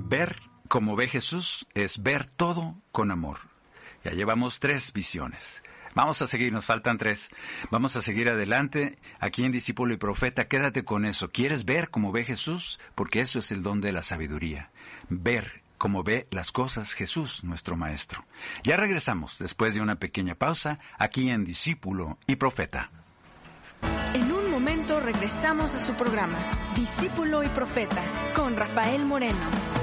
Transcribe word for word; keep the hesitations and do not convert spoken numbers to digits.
Ver como ve Jesús es ver todo con amor. Ya llevamos tres visiones. Vamos a seguir, nos faltan tres. Vamos a seguir adelante aquí en Discípulo y Profeta. Quédate con eso. ¿Quieres ver como ve Jesús? Porque eso es el don de la sabiduría. Ver como ve las cosas Jesús, nuestro Maestro. Ya regresamos después de una pequeña pausa aquí en Discípulo y Profeta. En un momento regresamos a su programa, Discípulo y Profeta, con Rafael Moreno.